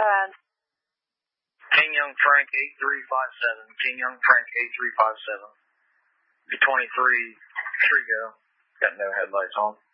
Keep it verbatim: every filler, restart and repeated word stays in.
ahead. King Young Frank eight three five seven. King Young Frank eight three five seven. The twenty-three Trigo. Got no headlights on.